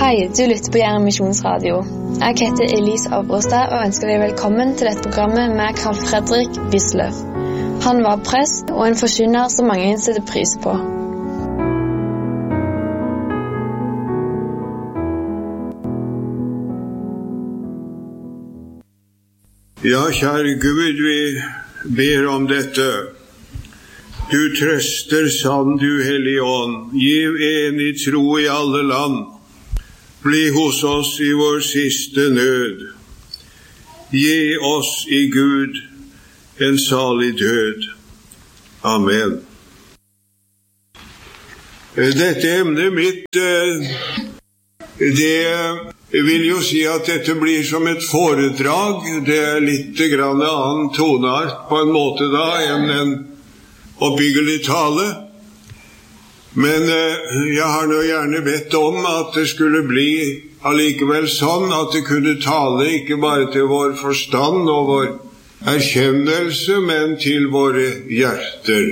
Hei, du lytter på Jæren Misjonsradio. Jeg heter Elise Avrostad og ønsker deg velkommen til dette programmet med Carl Fredrik Wisløff. Han var prest og en forkynner som mange setter pris på. Ja, kjære Gud, vi ber om dette. Du trøster sann, du Hellige Ånd. Giv enig tro i alle land. Bli hos oss i vår siste nød. Gi oss i Gud en salig død. Amen. Dette emnet mitt, det vil jo si at dette blir som et foredrag. Det litt grann annen toneart på en måte da enn en oppbyggelig tale. Men jeg har nå gjerne bedt om at det skulle bli allikevel sånn at det kunne tale ikke bare til vår forstand og vår erkjennelse, men til våre hjerter.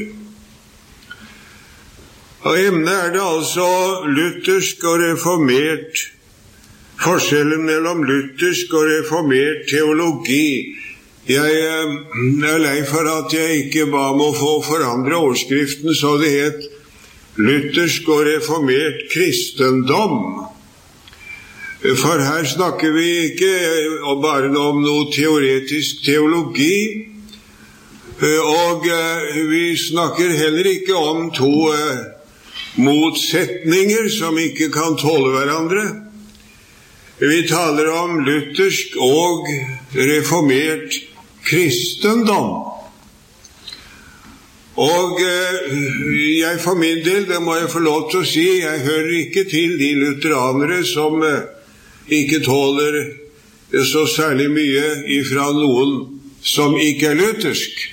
Og emnet det altså luthersk og reformert, forskjellen mellom luthersk og reformert teologi. Jeg er lei for at jeg ikke ba om å få forandre overskriften så det het luthersk og reformert kristendom. For her snakker vi ikke bare om noe teoretisk teologi, og vi snakker heller ikke om to motsetninger som ikke kan tåle hverandre. Vi taler om luthersk og reformert kristendom. Og jeg for min del, det må jeg få lov til å si, jeg hører ikke til de lutheranere som ikke tåler så særlig mye ifra noen som ikke er luthersk.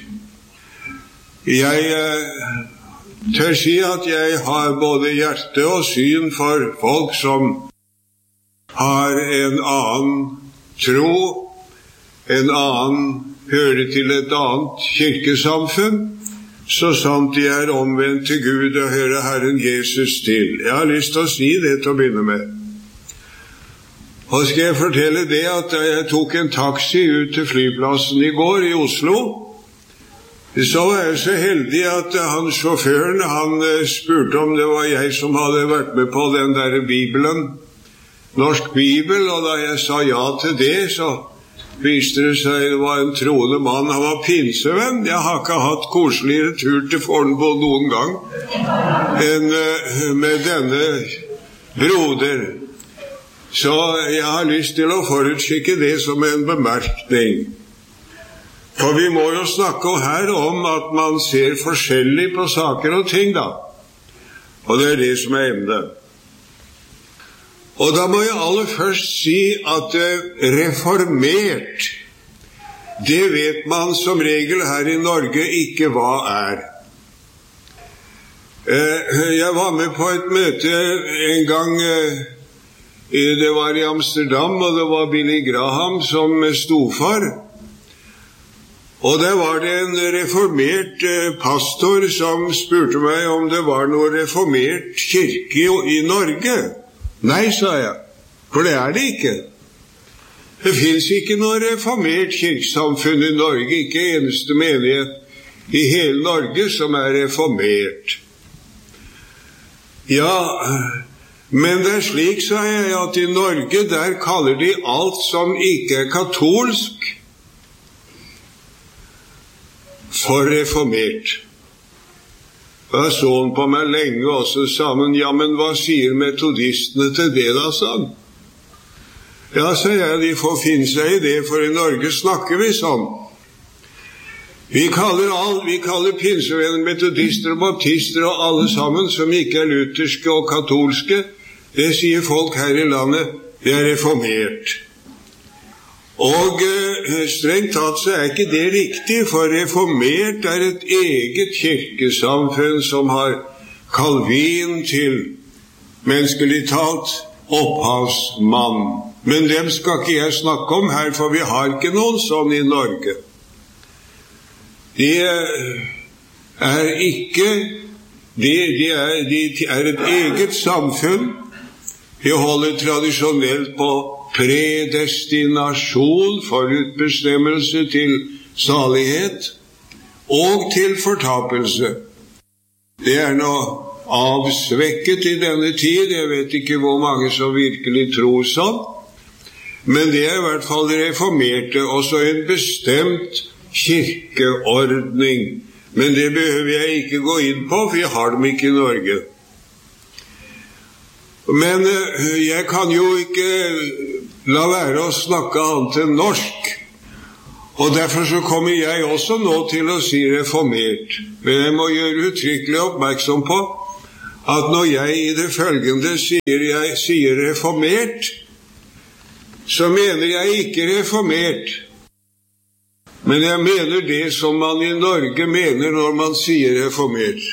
Jeg tør si at jeg har både hjerte og syn for folk som har en annen tro, en annen hører til et annet kirkesamfunn, så sant de er omvendt til Gud og hører Herren Jesus til. Jeg har lyst til å si det til å begynne med. Og skal jeg fortelle det at da jeg tok en taxi ut til flyplassen i går i Oslo, så var jeg så heldig at sjåføren, han spurte om det var jeg som hadde vært med på den der Bibelen, Norsk Bibel, og da jeg sa ja til det, så viste det seg det var en troende mann. Han var pinsevenn. Jeg har ikke hatt koseligere tur til Fornebu noen gang enn med denne broder. Så jeg har lyst til å forutskikke det som en bemerkning. For vi må jo snakke her om at man ser forskjellig på saker og ting da. Og det er det som er emnet. Og da må jeg aller først si at reformert, det vet man som regel her i Norge ikke hva er. Jeg var med på et møte en gang, det var i Amsterdam, og det var Billy Graham som sto for. Og der var det en reformert pastor som spurte meg om det var noe reformert kirke i Norge. Nei, sa jeg, for det er det ikke. Det finnes ikke noe reformert kirkesamfunn i Norge, ikke eneste menighet i hele Norge som er reformert. Ja, men det er slik, sa jeg, at i Norge der kaller de alt som ikke er katolsk for reformert. Da så han på meg lenge, og så sa han, ja, men hva sier metodistene til det da, sa han? Ja, sa jeg, de får finne seg i det, for i Norge snakker vi sånn. Vi kaller pinsevenner, metodister og baptister og alle sammen som ikke er lutherske og katolske, det sier folk her i landet, det er reformert. Og strengt tatt så er ikke det riktig, for reformert er et eget kirkesamfunn som har Calvin til menneskelig talt opphavsmann. Men dem skal ikke jeg snakke om her, for vi har ikke noen sånn i Norge. De er et eget samfunn Vi holder tradisjonelt på predestinasjon, forutbestemmelse til salighet, og til fortapelse. Det noe avsvekket i denne tid, jeg vet ikke hvor mange som virkelig tror sånn, men det I hvert fall reformerte, også en bestemt kirkeordning. Men det behøver jeg ikke gå inn på, for jeg har dem ikke I Norge. Men jeg kan jo ikke la være å snakke annet enn norsk. Og derfor så kommer jeg også nå til å si reformert. Men jeg må gjøre uttrykkelig oppmerksom på at når jeg I det følgende sier reformert, så mener jeg ikke reformert. Men jeg mener det som man I Norge mener når man sier reformert.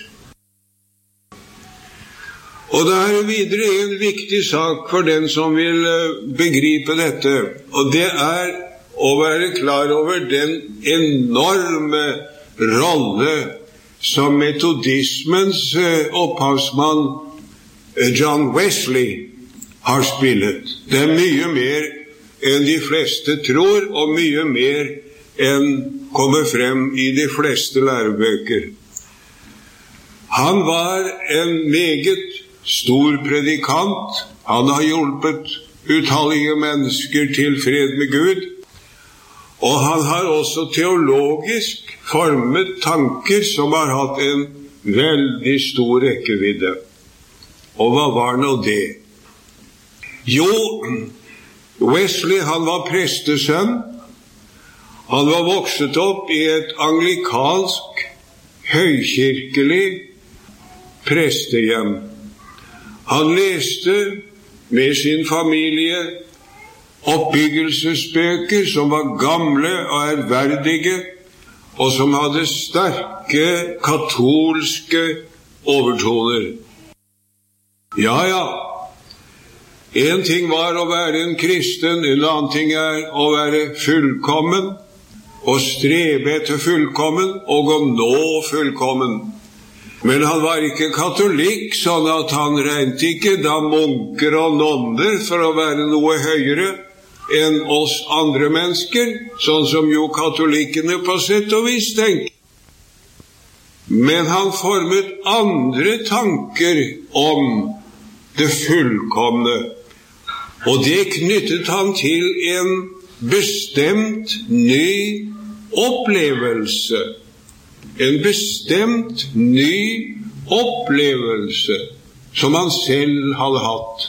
Og det videre en viktig sak for den som vil begripe dette, og det å være klar over den enorme rolle som metodismens opphavsmann John Wesley har spillet. Det mye mer enn de fleste tror, og mye mer enn kommer frem I de fleste lærebøker. Han var en meget stor predikant. Han har hjulpet utallige mennesker til fred med Gud, og han har også teologisk formet tanker som har hatt en veldig stor rekkevidde. Og hva var nå det? Jo, Wesley, han var prestesønn. Han var vokset opp I et anglikansk, høykirkelig prestehjem. Han leste med sin familie oppbyggelsesbøker som var gamle og ærverdige, og som hadde sterke katolske overtoner. Ja. En ting var å være en kristen, en annen ting å være fullkommen, og strebe etter fullkommen, og å nå fullkommen. Men han var ikke katolikk, sånn at han regnet ikke da munker og nonner for å være noe høyere enn oss andre mennesker, sånn som jo katolikkene på sett og vis tenker. Men han formet andre tanker om det fullkomne, og det knyttet han til en bestemt ny opplevelse. En bestemt ny opplevelse som han selv hadde hatt.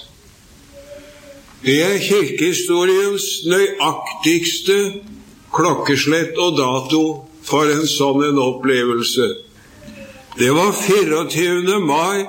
Det kirkehistoriens nøyaktigste klokkeslett og dato for en sånn en opplevelse. Det var 24. mai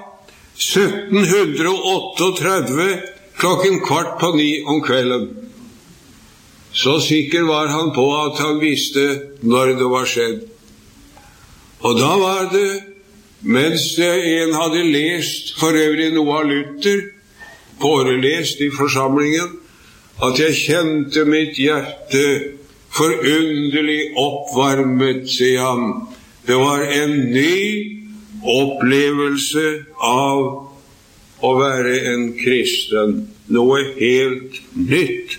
1738 klokken 8:15 om kvelden. Så sikker var han på at han visste når det var skjedd. Og da var det, mens en hadde lest for øvrig noe av Luther, forelest I forsamlingen, at jeg kjente mitt hjerte forunderlig oppvarmet, sier han. Det var en ny opplevelse av å være en kristen, noe helt nytt.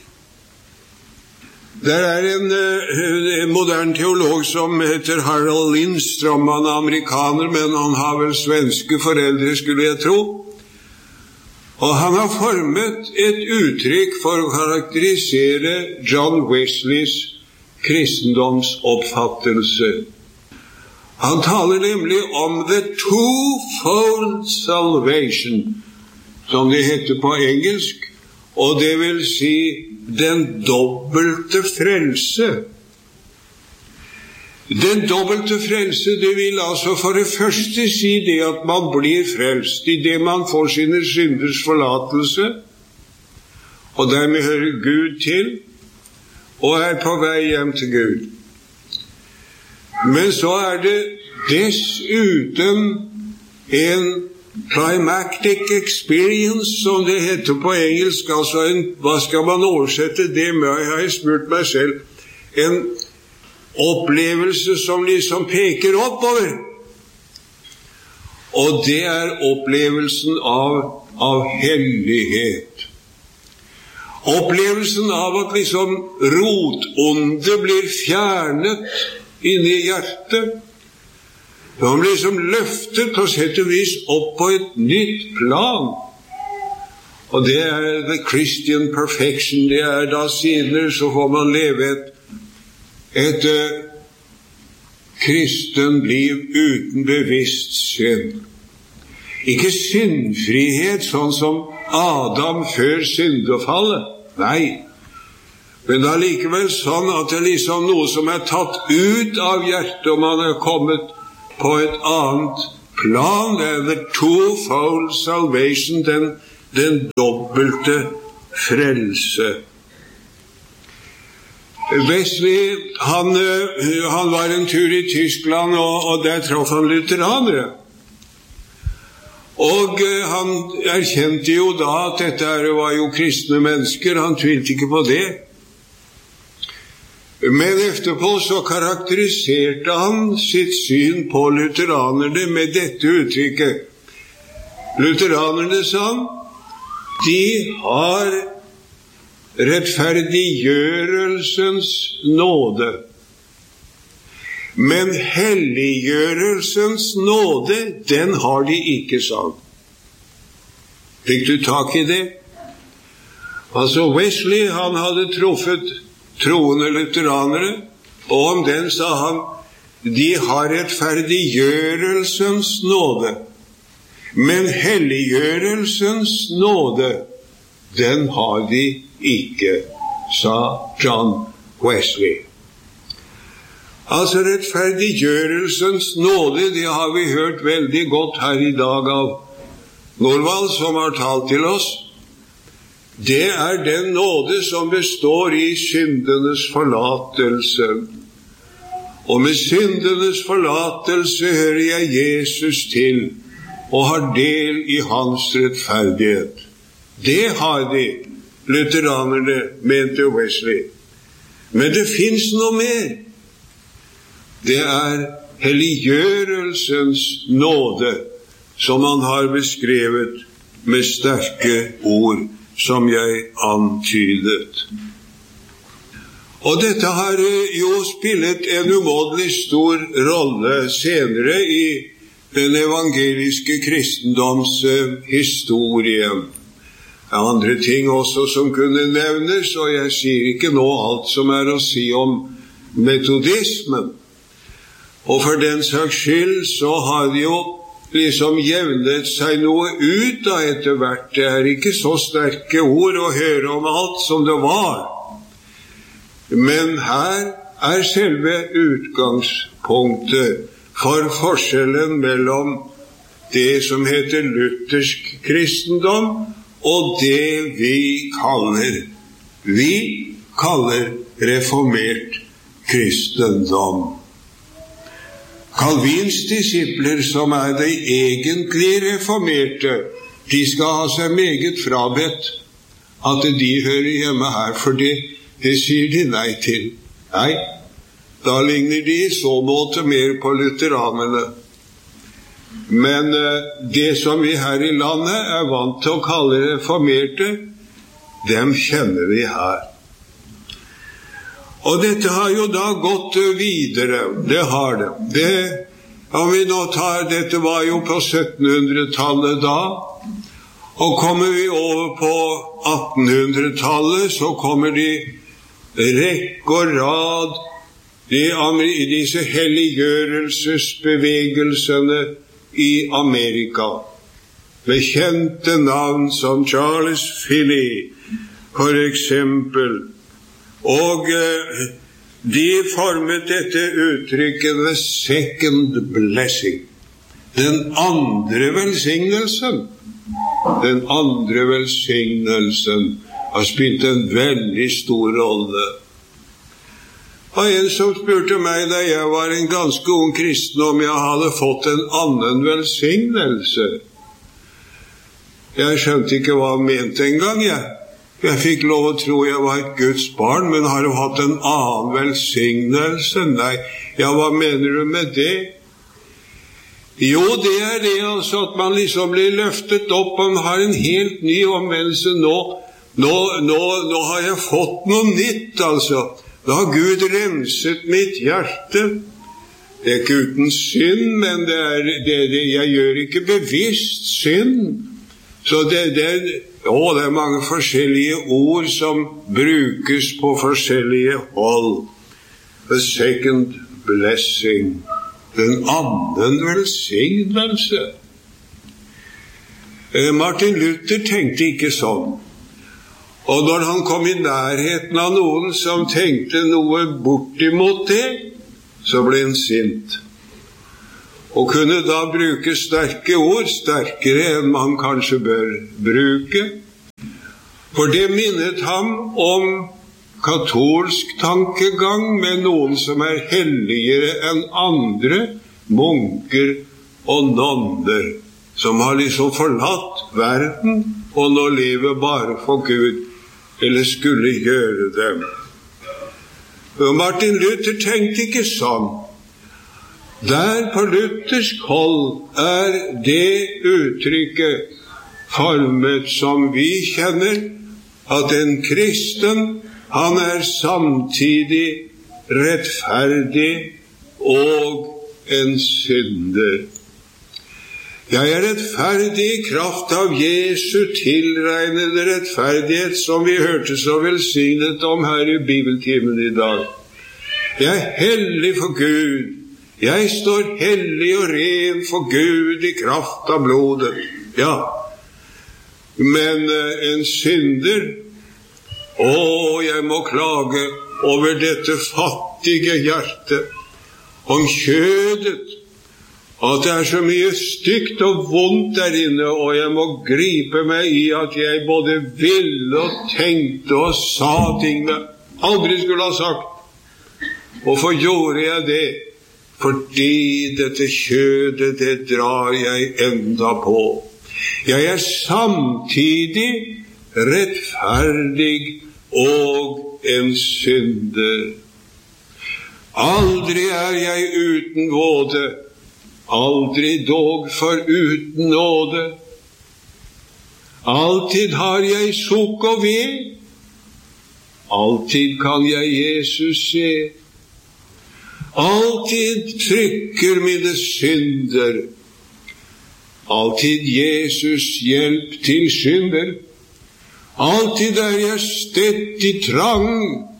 Der en modern teolog som heter Harold Lindstrom. Han amerikaner, men han har vel svenske foreldre, skulle jeg tro. Og han har formet et uttrykk for å karakterisere John Wesleys kristendomsoppfattelse. Han taler nemlig om the twofold salvation, som det heter på engelsk, og det vil si den dobbelte frelse. Den dobbelte frelse, det vil altså for det første si det at man blir frelst I det man får sine synders forlatelse, og dermed hører Gud til, og på vei hjem til Gud. Men så det dessuten en climactic experience, som det heter på engelsk, altså hva skal man oversette det med? Jeg har spurt meg selv. En opplevelse som liksom peker oppover. Og det opplevelsen av hellighet. Opplevelsen av at liksom rotonde blir fjernet inne i hjertet. Man blir liksom løftet på sett og vis opp på et nytt plan. Og det the Christian perfection, det da senere så får man leve et kristen liv uten bevisst synd. Ikke syndfrihet sånn som Adam før syndefallet, nei. Men det likevel sånn at det liksom noe som tatt ut av hjertet, og man kommet på et annet plan. Det the twofold salvation, den dobbelte frelse. Wesley, han var en tur i Tyskland, og der traff han lutheranere. Og han erkjente jo da at dette var jo kristne mennesker, han tvilte ikke på det. Men etterpå så karakteriserte han sitt syn på lutheranerne med dette uttrykket. Lutheranerne, sa han, de har rettferdiggjørelsens nåde. Men helliggjørelsens nåde, den har de ikke, sa han. Fikk du tak i det? Altså Wesley, han hadde truffet troende lutheranere, og om den sa han, de har rettferdiggjørelsens nåde, men helliggjørelsens nåde, den har de ikke, sa John Wesley. Altså rettferdiggjørelsens nåde, det har vi hørt veldig godt her i dag av Norvald, som har talt til oss. Det den nåde som består i syndenes forlatelse. Og med syndenes forlatelse hører jeg Jesus til, og har del i hans rettferdighet. Det har de, lutheranerne, mente Wesley. Men det finnes noe mer. Det helliggjørelsens nåde, som han har beskrevet med sterke ord, som jeg antydet. Og dette har jo spillet en umådelig stor rolle senere i den evangeliske kristendoms historie. Andre ting også som kunne nevnes, og jeg sier ikke nå alt som å si om metodismen. Og for den saks skyld så har de jo liksom jevnet seg noe ut av etter hvert. Det ikke så sterke ord å høre om alt som det var. Men her selve utgangspunktet for forskjellen mellom det som heter luthersk kristendom og det vi kaller reformert kristendom. Calvins disipler, som de egentlig reformerte, de skal ha seg meget frabedt at de hører hjemme her, for det sier de nei til. Nei, da ligner de i så måte mer på lutheranerne. Men det som vi her i landet vant til å kalle reformerte, dem kjenner vi her. Og dette har jo da gått videre, det har det. Om vi nå tar, dette var jo på 1700-tallet da, og kommer vi over på 1800-tallet, så kommer de rekke og rad i disse helliggjørelsesbevegelsene i Amerika, med kjente navn som Charles Finney, for eksempel. Og de formet dette uttrykket the second blessing. Den andre velsignelsen. Den andre velsignelsen har spilt en veldig stor rolle. Og en som spurte meg da jeg var en ganske ung kristen om jeg hadde fått en annen velsignelse. Jeg skjønte ikke hva han mente engang, Jeg fikk lov å tro jeg var et Guds barn, men har du hatt en annen velsignelse? Nei, hva mener du med det? Jo, det det altså at man liksom blir løftet opp, man har en helt ny omvendelse nå. Nå har jeg fått noe nytt, altså. Da har Gud renset mitt hjerte. Det ikke uten synd, men jeg gjør ikke bevisst synd. Så det er mange forskjellige ord som brukes på forskjellige hold. The second blessing. Den annen velsignelse. Martin Luther tenkte ikke sånn. Og når han kom i nærheten av noen som tenkte noe bortimot det, så ble han sint. Og kunne da bruke sterke ord, sterkere enn man kanskje bør bruke. For det minnet ham om katolsk tankegang med noen som er helligere enn andre, munker og nonner, som har liksom forlatt verden og nå lever bare for Gud, eller skulle gjøre dem. Og Martin Luther tenkte ikke sånn. Der på luthersk hold er det uttrykket formet som vi kjenner, at en kristen, han er samtidig rettferdig og en synder. Jeg er rettferdig i kraft av Jesu tilregnede rettferdighet, som vi hørte så velsignet om her i bibeltimen i dag. Jeg er hellig for Gud. Jeg står hellig og ren for Gud i kraft av blodet. Ja, men en synder, jeg må klage over dette fattige hjertet, om kjødet, at det er så mye stygt og vondt der inne, og jeg må gripe meg i at jeg både ville og tenkte og sa ting jeg aldri skulle ha sagt. Hvorfor gjorde jeg det? Fordi dette kjødet, det drar jeg enda på. Jeg er samtidig rettferdig og en synder. Aldri er jeg uten våde, aldri dog for uten nåde. Alltid har jeg sukk og ved, alltid kan jeg Jesus se. Alltid trykker mine synder, alltid Jesus hjelp til synder. Alltid er jeg stett i trang,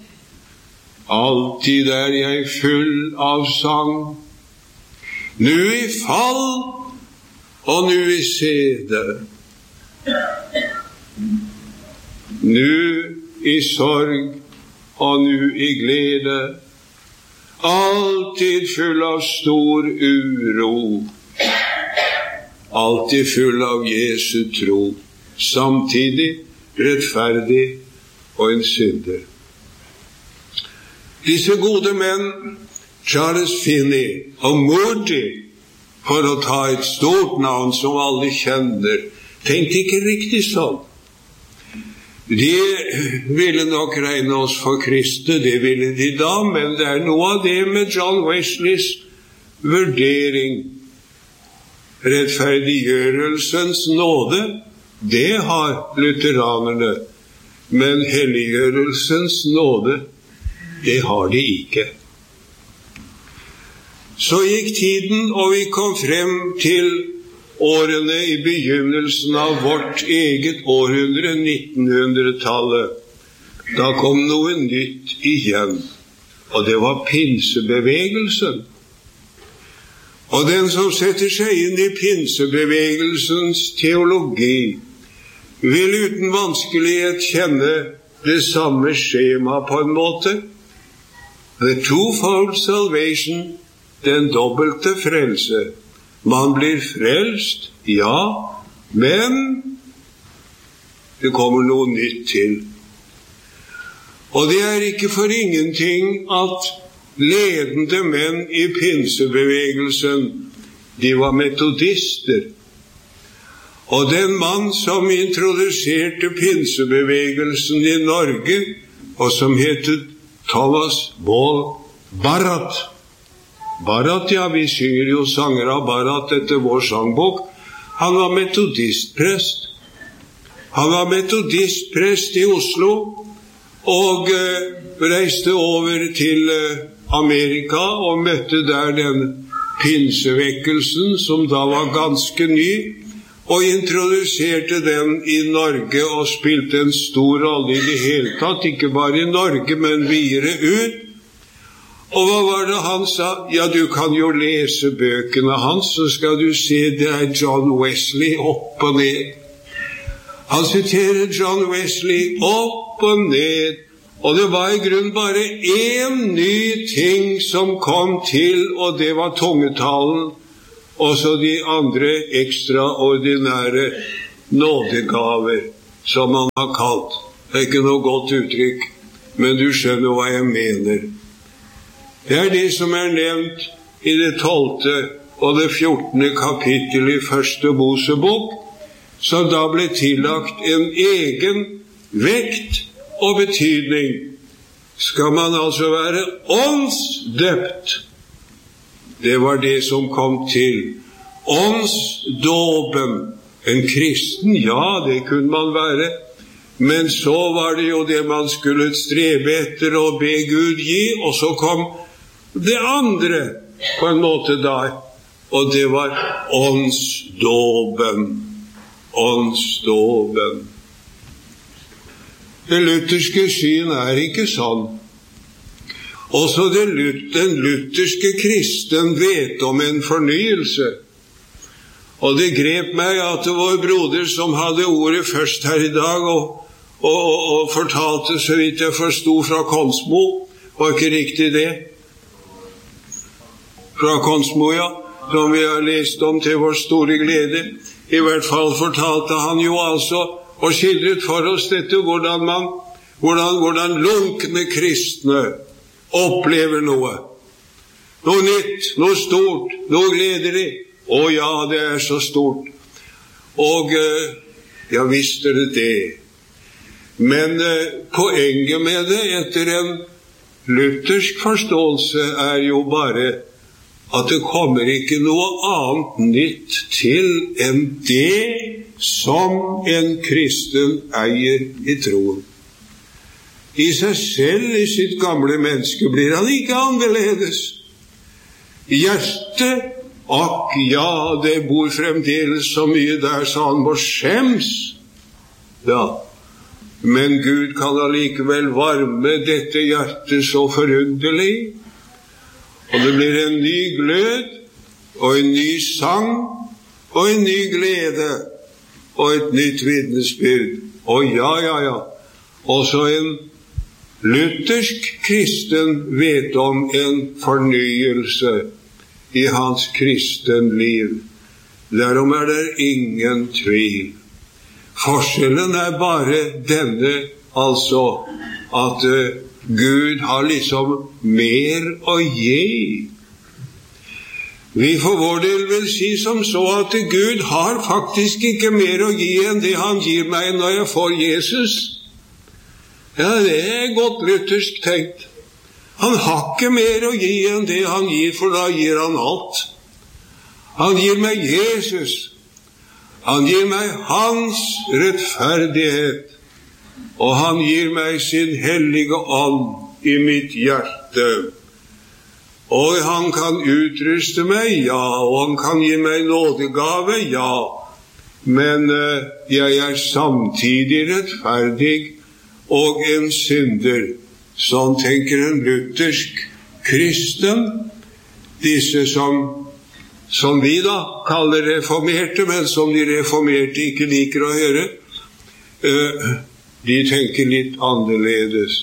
alltid er jeg full av sang. Nu i fall og nu i sede, nu i sorg og nu i glede, alltid full av stor uro, alltid full av Jesu tro, samtidig rettferdig og en synder. Disse gode menn, Charles Finney og Moody, for å ta et stort navn som alle kjenner, tenkte ikke riktig sånn. De ville nok regne oss for kristne, det ville de da, men det er noe av det med John Wesleys vurdering. Rettferdiggjørelsens nåde, det har lutheranerne, men helliggjørelsens nåde, det har de ikke. Så gikk tiden, og vi kom frem til årene i begynnelsen av vårt eget århundre, 1900-tallet. Da kom noe nytt igjen, og det var pinsebevegelsen. Og den som setter seg inn i pinsebevegelsens teologi, vil uten vanskelighet kjenne det samme skjema på en måte. The twofold salvation, den dobbelte frelse. Man blir frelst, ja, men det kommer noe nytt til. Og det er ikke for ingenting at ledende menn i pinsebevegelsen, de var metodister. Og den mann som introduserte pinsebevegelsen i Norge, og som heter Thomas Ball Barrat. Barrat, ja, vi synger jo sanger av Barrat etter vår sangbok. Han var metodistprest. Han var metodistprest i Oslo og reiste over til Amerika og møtte der den pinsevekkelsen som da var ganske ny, og introduserte den i Norge og spilte en stor rolle i det hele tatt, ikke bare i Norge, men videre ut. Og hva var det han sa? Ja, du kan jo lese bøkene hans, så skal du se det John Wesley opp og ned. Han siterer John Wesley opp og ned, og det var i grunn bare en ny ting som kom til, og det var tungetalen, og så de andre ekstraordinære nådegaver, som man har kalt. Det ikke noe godt uttrykk, men du skjønner hva jeg mener. Det det som nevnt i det 12. og det 14. kapittel i første Mosebok, som da ble tillagt en egen vekt og betydning. Skal man altså være åndsdøpt? Det var det som kom til. Åndsdåpen. En kristen, ja, det kunne man være. Men så var det jo det man skulle strebe etter og be Gud gi, og så kom det andre på en måte der, og det var åndsdåpen. Åndsdåpen. Det lutherske syn ikke sånn. Også den lutherske kristen vet om en fornyelse. Og det grep meg at det var broder som hadde ordet først her i dag, og fortalte, så vidt jeg forstod, fra Konsmo. Var ikke riktig det? Fra Konsmo, ja, som vi har lest om til vår store glede. I hvert fall fortalte han jo altså, og skildret for oss dette, hvordan lunkne kristne opplever noe. Noe nytt, noe stort, noe gledelig. Å ja, det så stort. Og jeg visste det. Men poenget med det, etter en luthersk forståelse, jo bare at det kommer ikke noe annet nytt til enn det som en kristen eier i troen. I seg selv, i sitt gamle menneske, blir han ikke annerledes. Hjertet, akk ja, det bor fremdeles så mye der, så han må skjems. Ja, men Gud kan allikevel varme dette hjertet så forunderlig, og det blir en ny glød, og en ny sang, og en ny glede, og et nytt vitnesbyrd. Og ja. Også en luthersk kristen vet om en fornyelse i hans kristenliv. Derom det ingen tvil. Forskjellen bare denne, altså, at Gud har liksom mer å gi. Vi for vår del vil si som så at Gud har faktisk ikke mer å gi enn det han gir meg når jeg får Jesus. Ja, det godt luthersk tenkt. Han har ikke mer å gi enn det han gir, for da gir han alt. Han gir meg Jesus. Han gir meg hans rettferdighet. Og han gir meg sin hellige ånd i mitt hjerte. Og han kan utruste meg, ja, og han kan gi meg nådegave, ja. Men jeg samtidig rettferdig og en synder. Sånn tenker en luthersk kristen, disse som vi da kaller reformerte, men som de reformerte ikke liker å høre, de tenker litt annerledes.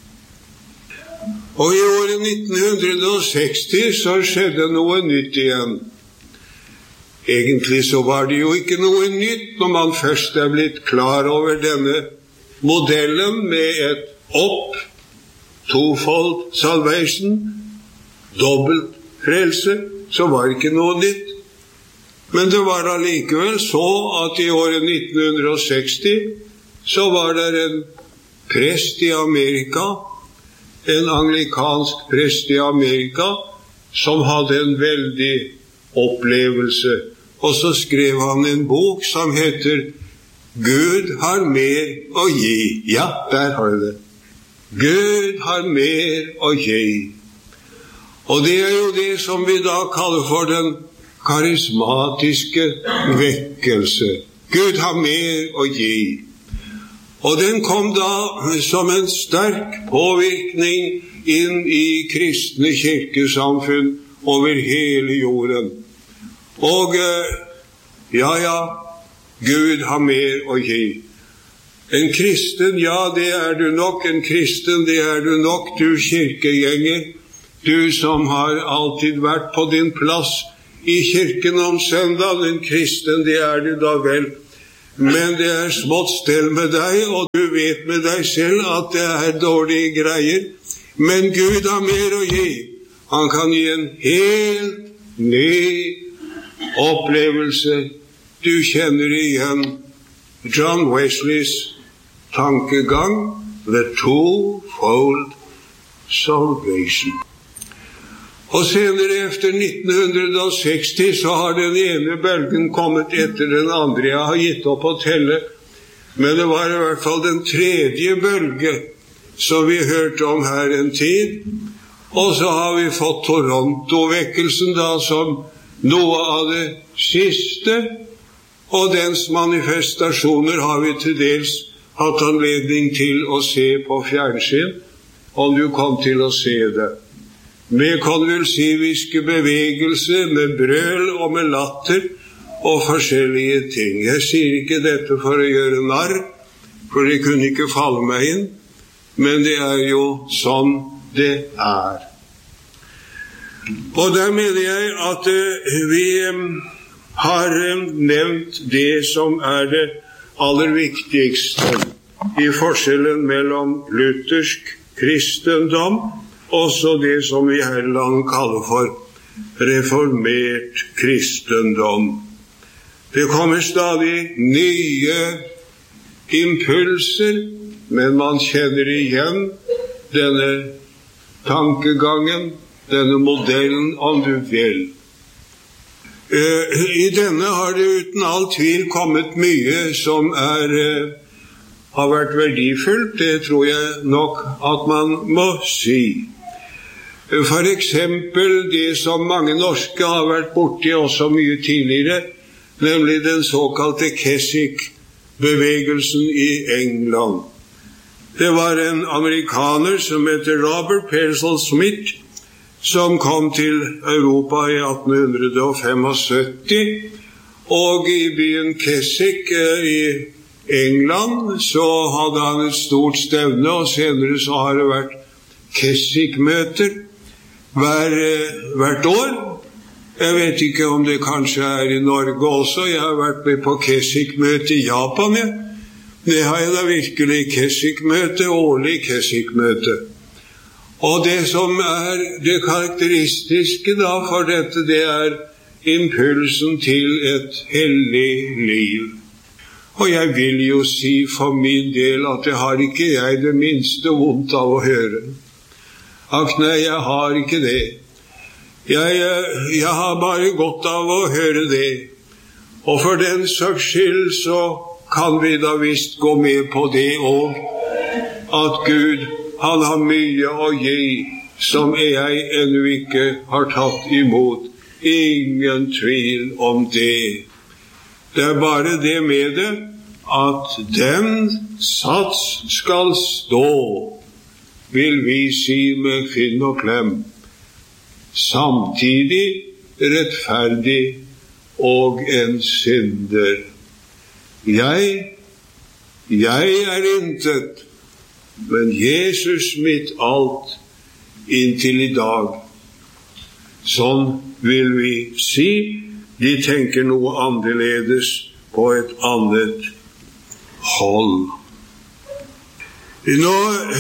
Og i året 1960 så skjedde noe nytt igjen. Egentlig så var det jo ikke noe nytt når man først blitt klar over denne modellen med et tofold salvation, dobbelt frelse, så var det ikke noe nytt. Men det var allikevel så at i året 1960 så var det en prest i Amerika, en anglikansk prest i Amerika, som hadde en veldig opplevelse. Og så skrev han en bok som heter Gud har mer å gi. Ja, der har du det. Gud har mer å gi. Og det jo det som vi da kaller for den karismatiske vekkelse. Gud har mer å gi. Og den kom da som en sterk påvirkning inn i kristne kirkesamfunn over hele jorden. Og Gud har mer å gi. En kristen, ja, det du nok. En kristen, det du nok, du kirkegjenger. Du som har alltid vært på din plass i kirken om søndag. En kristen, det du da vel. Men det smått stell med deg, og du vet med deg selv at det dårlige greier. Men Gud har mer å gi. Han kan gi en helt ny opplevelse. Du kjenner igjen John Wesleys tankegang, the twofold salvation. Og senere efter 1960 så har den ene bølgen kommet etter den andre. Jeg har gitt opp å telle, men det var i hvert fall den tredje bølge som vi hørte om her en tid. Og så har vi fått Toronto-vekkelsen da som noe av det siste, og dens manifestasjoner har vi til dels hatt anledning til å se på fjernsyn, om du kom til å se det. Med konvulsiviske bevegelser, med brøl og med latter og forskjellige ting. Jeg sier ikke dette for å gjøre narr, for det kunne ikke falle meg inn, men det jo sånn det Og der mener jeg at vi har nevnt det som det aller viktigste i forskjellen mellom luthersk kristendom også det som vi her i landet kaller for reformert kristendom. Det kommer stadig nye impulser, men man kjenner igjen denne tankegangen, denne modellen, om du vil. I denne har det uten all tvil kommet mye som har vært verdifullt, det tror jeg nok at man må si. For eksempel det som mange norske har vært borti også mye tidligere, nemlig den såkalte Keswick-bevegelsen i England. Det var en amerikaner som heter Robert Pearsall Smith, som kom til Europa i 1875, og i byen Keswick i England så hadde han et stort stevne, og senere så har det vært Keswick-møter hvert år. Jeg vet ikke om det kanskje i Norge også. Jeg har vært med på Keswick-møte i Japan. Det har jeg da virkelig Keswick-møte, årlig Keswick-møte. Og det som det karakteristiske da for dette, det impulsen til et hellig liv. Og jeg vil jo si for min del at det har ikke jeg det minste vondt av å høre. Akk nei, jeg har ikke det. Jeg har bare godt av å høre det. Og for den saks skyld så kan vi da visst gå med på det og at Gud, han har mye å gi som jeg ennå ikke har tatt imot. Ingen tvil om det. Det bare det med det at den sats skal stå, vil vi si med finn og klem, samtidig rettferdig og en synder. Jeg intet, men Jesus mitt alt inntil i dag. Sånn vil vi si. De tenker noe annerledes på et annet hold. Nå,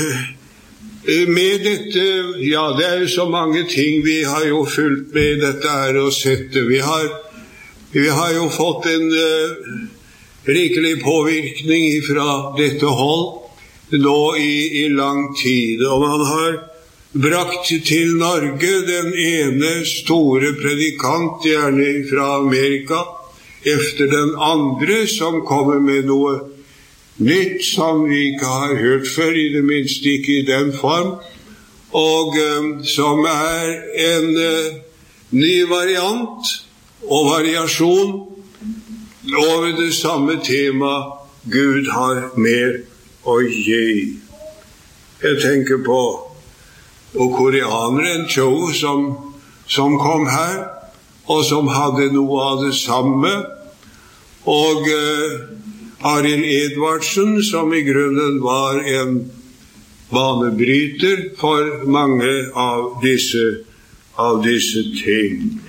med dette, ja, det jo så mange ting vi har jo fulgt med dette og sett det. Vi har jo fått en rikelig påvirkning fra dette hold nå i lang tid, og man har brakt til Norge den ene store predikant, gjerne fra Amerika, efter den andre som kommer med noe nytt som vi ikke har hørt før, I det minste ikke I den form, og som en ny variant og variasjon over det samme tema Gud har mer å gi. Jeg tenker på koreaneren Cho som kom her, og som hadde noe av det samme, og Arild Edvardsen, som I grunnen var en banebryter for mange av disse ting.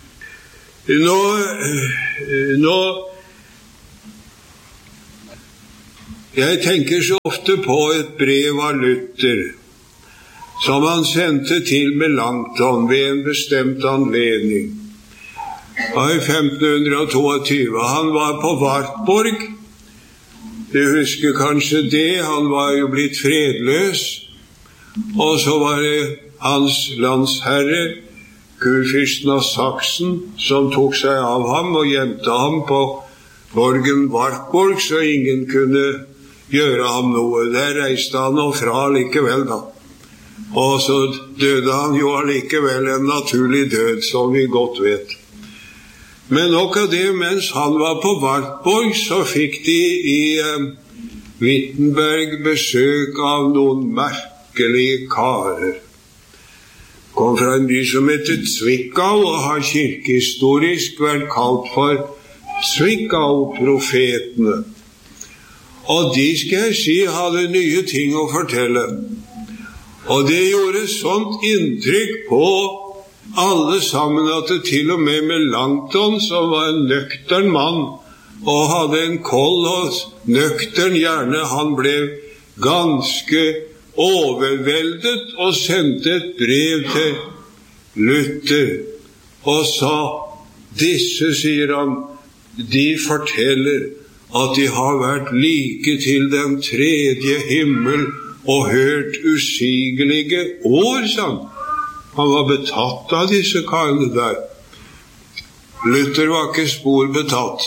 Nå jeg tenker så ofte på et brev av Luther, som han sendte til Melanchthon ved en bestemt anledning. I 1522. Han var på Wartburg. Du husker kanskje det, han var jo blitt fredløs. Og så var det hans landsherre, kurfyrsten av Saksen, som tok seg av ham og gjemte ham på borgen Wartburg, så ingen kunne gjøre ham noe. Der reiste han og fra likevel da. Og så døde han jo allikevel en naturlig død, som vi godt vet. Men nok av det, mens han var på Wartburg, så fikk de I Wittenberg besøk av noen merkelige karer. Kom fra en by som heter Zwickau, og har kirkehistorisk vært kalt for Zwickau-profetene. Og de, skal jeg si, hadde nye ting å fortelle. Og det gjorde sånt inntrykk på alle sammen at det til og med Melanchthon, som var en nøktern mann og hadde en kold og nøktern hjerne, han ble ganske overveldet og sendte et brev til Luther og sa, disse, sier han, de forteller at de har vært like til den tredje himmel og hørt usigelige ord, sa han. Han var betatt av disse karene der. Luther var ikke spor betatt.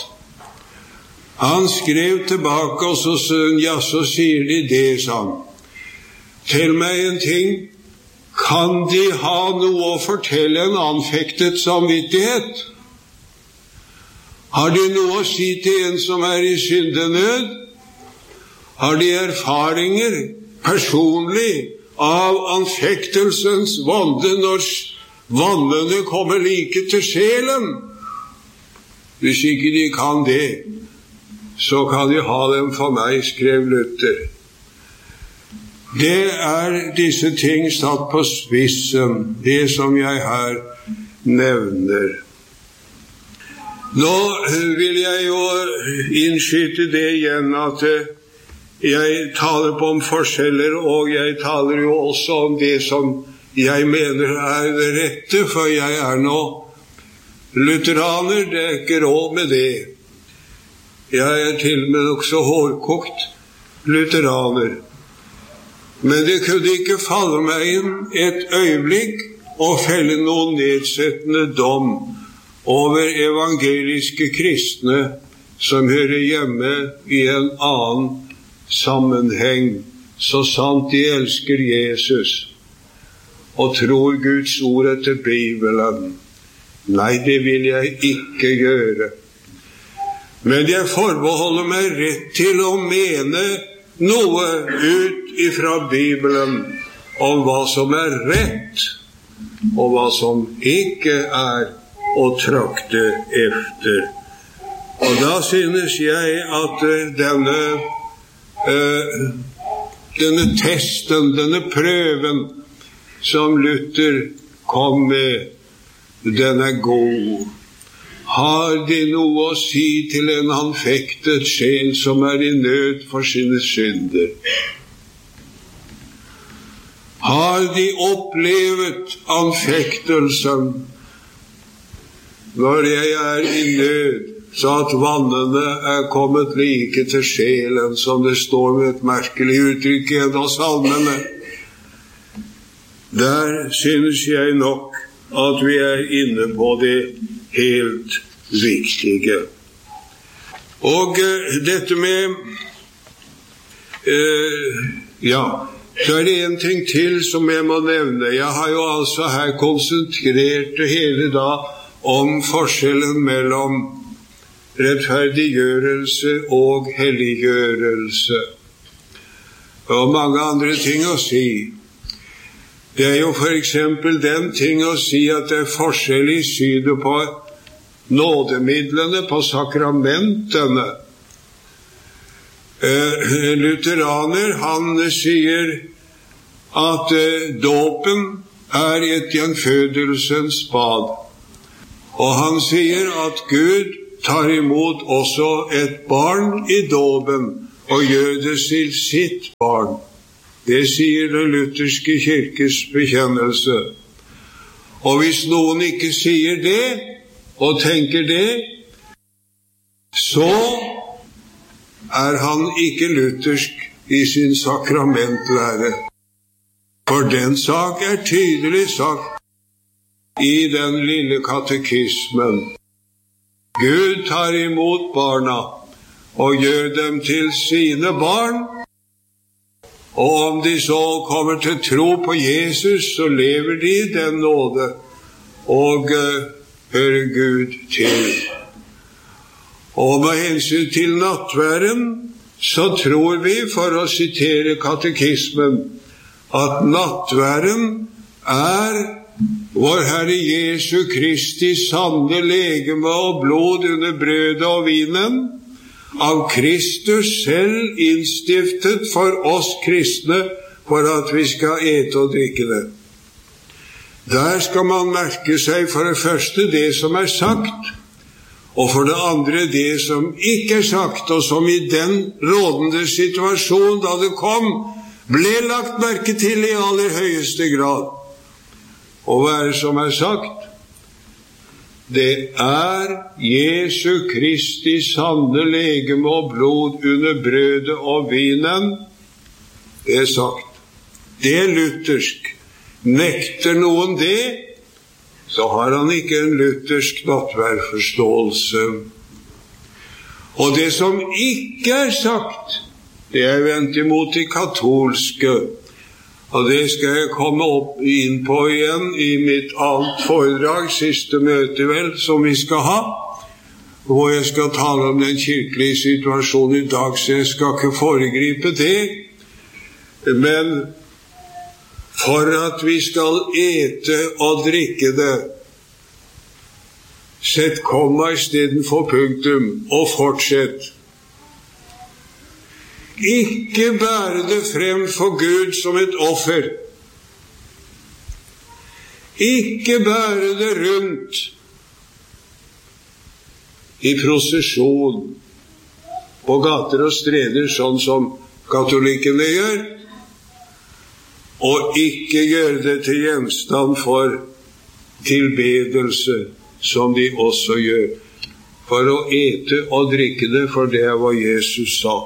Han skrev tilbake, og så sier de det, sa han. Tell meg en ting, kan de ha noe å fortelle en anfektet samvittighet? Har de noe å si til en som I syndenød? Har de erfaringer personlig av anfektelsens vonde når vannene kommer like til sjelen? Hvis ikke de kan det, så kan de ha dem for meg, skrev Luther. Det disse ting satt på spissen, det som jeg her nevner. Nå vil jeg jo innskyte det igjen at jeg taler på om forskjeller, og jeg taler jo også om det som jeg mener det rette, for jeg nå lutheraner, det ikke råd med det. Jeg til og med nok så hårkokt lutheraner. Men det kunne ikke falle meg inn et øyeblikk å felle noen nedsettende dom over evangeliske kristne som hører hjemme I en annen sammenheng, så sant de elsker Jesus og tror Guds ord etter Bibelen. Nei, det vil jeg ikke gjøre. Men jeg forbeholder meg rett til å mene noe ut ifra Bibelen om hva som rett og hva som ikke å trakte efter. Og da synes jeg at denne testen, denne prøven som Luther kom med, den god. Har de noe å si til en anfektet sjel som I nød for sine synder? Har de opplevet anfektelsen når jeg I nød, så at vannene kommet like til sjelen, som det står med et merkelig uttrykk I en av salmene? Der synes jeg nok at vi inne på det helt viktige. Og dette med så det en ting til som jeg må nevne. Jeg har jo altså her konsentrert det hele da om forskjellen mellom rettferdiggjørelse og helliggjørelse. Og mange andre ting å si. Det jo for eksempel den ting å si at det forskjell i synet på nådemidlene, på sakramentene. Lutheraner, han sier at dåpen et gjenfødelsens bad. Og han sier at Gud tar imot også et barn i dåpen og gjør det til sitt barn. Det sier den lutherske kirkes bekjennelse. Og hvis noen ikke sier det, og tenker det, så han ikke luthersk i sin sakramentlære. For den sak tydelig sagt i den lille katekismen. Gud tar imot barna og gjør dem til sine barn, og om de så kommer til tro på Jesus, så lever de i den nåde og hører Gud til. Og med hensyn til nattværen, så tror vi, for å sitere katekismen, at nattværen vår Herre Jesu Kristi sanne legeme og blod under brødet og vinen, av Kristus selv innstiftet for oss kristne, for at vi skal ete og drikke det. Der skal man merke seg for det første det som sagt, og for det andre det som ikke sagt, og som i den rådende situasjon da det kom, ble lagt merke til i aller høyeste grad. Og hva det som sagt? Det Jesu Kristi sanne legeme og blod under brødet og vinen. Det sagt. Det luthersk. Nekter noen det, så har han ikke en luthersk nattverdforståelse. Og det som ikke sagt, det vendt imot de katolske. Og det skal jeg komme inn på igjen i mitt annet foredrag, siste møte vel, som vi skal ha, hvor jeg skal tale om den kirkelige situasjonen i dag, så jeg skal ikke foregripe det. Men for at vi skal ete og drikke det, sett komma i stedet for punktum, og fortsett. Ikke bære det frem for Gud som et offer. Ikke bære det rundt i prosesjon på gater og streder, sånn som katolikkene gjør, og ikke gjøre det til gjenstand for tilbedelse, som de også gjør, for å ete og drikke det, for det hva Jesus sa.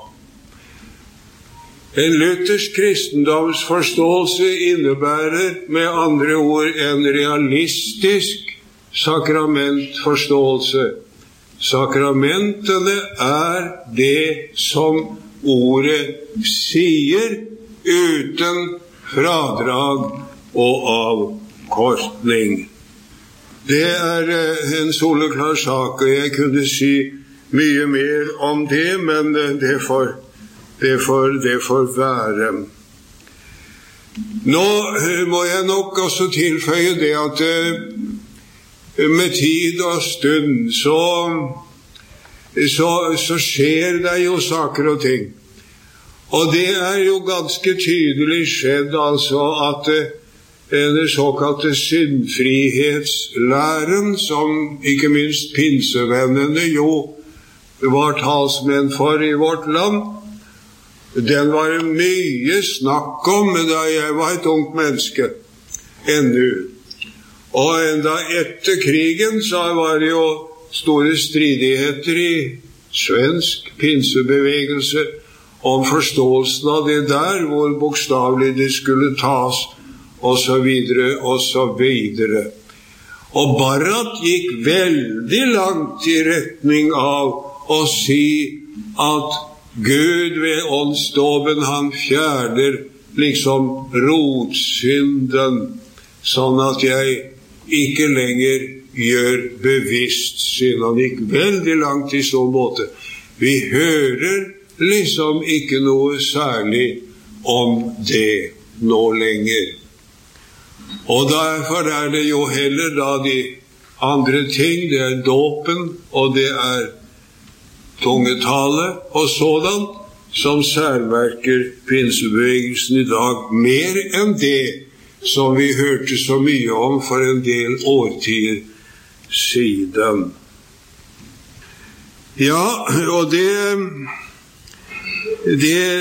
En luthersk kristendomsforståelse innebærer med andre ord en realistisk sakramentforståelse. Sakramentene det som ordet sier, uten fradrag og avkortning. Det en soleklar sak, og jeg kunne si mye mer om det, men det får være. Nå må jeg nok også tilføye det at med tid og stund så skjer det jo saker og ting. Og det jo ganske tydelig skjedd altså at den såkalte syndfrihetslæren, som ikke minst pinsevennene jo var talsmenn for i vårt land, den var mye snakk om da jeg var et ungt menneske ennå. Og enda etter krigen så var det jo store stridigheter i svensk pinsebevegelse om forståelsen av det der, hvor bokstavelig det skulle tas, og så videre, og så videre. Og Barrat gikk veldig langt i retning av å si at Gud ved åndsdåpen han fjerner liksom rotsynden, sånn at jeg ikke lenger gjør bevisst synd. Han gikk veldig langt i så måte. Vi hører liksom ikke noe særlig om det nå lenger. Og derfor er det jo heller da de andre ting, det er dåpen, og det er tungetale og sådan, som særmerker pinsebevegelsen i dag, mer enn det som vi hørte så mye om for en del årtier siden. Ja, og det